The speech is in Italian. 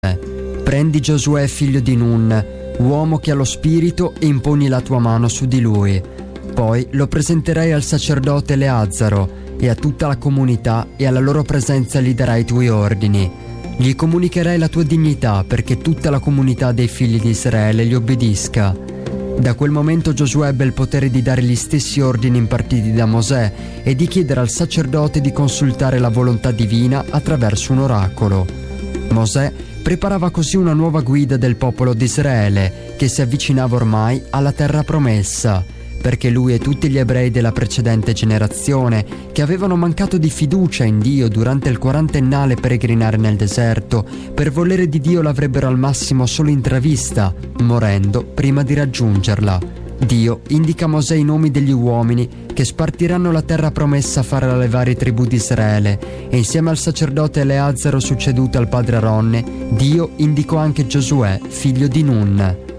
Prendi Giosuè figlio di Nun, uomo che ha lo spirito, e imponi la tua mano su di lui. Poi lo presenterai al sacerdote Eleazzaro e a tutta la comunità, e alla loro presenza gli darai i tuoi ordini. Gli comunicherai la tua dignità, perché tutta la comunità dei figli di Israele gli obbedisca. Da quel momento Giosuè ebbe il potere di dare gli stessi ordini impartiti da Mosè e di chiedere al sacerdote di consultare la volontà divina attraverso un oracolo. Mosè preparava così una nuova guida del popolo di Israele, che si avvicinava ormai alla terra promessa, perché lui e tutti gli ebrei della precedente generazione, che avevano mancato di fiducia in Dio durante il quarantennale peregrinare nel deserto, per volere di Dio l'avrebbero al massimo solo intravista, morendo prima di raggiungerla. Dio indica a Mosè i nomi degli uomini che spartiranno la terra promessa a fare alle varie tribù di Israele, e insieme al sacerdote Eleazzaro succeduto al padre Aronne, Dio indicò anche Giosuè, figlio di Nun.